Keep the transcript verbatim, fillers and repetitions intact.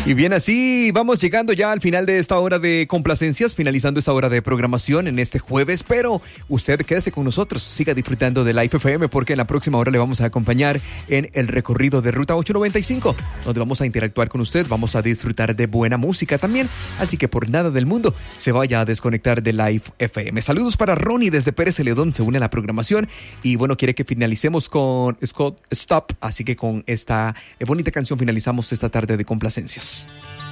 Y bien, así vamos llegando ya al final de esta hora de complacencias, finalizando esta hora de programación en este jueves, pero usted quédese con nosotros, siga disfrutando de Life F M porque en la próxima hora le vamos a acompañar en el recorrido de Ruta ochocientos noventa y cinco, donde vamos a interactuar con usted, vamos a disfrutar de buena música también, así que por nada del mundo se vaya a desconectar de Life F M. Saludos para Ronnie desde Pérez Celedón, se une a la programación y bueno, quiere que finalicemos con Scott Stop, así que con esta bonita canción finalizamos esta tarde de complacencias.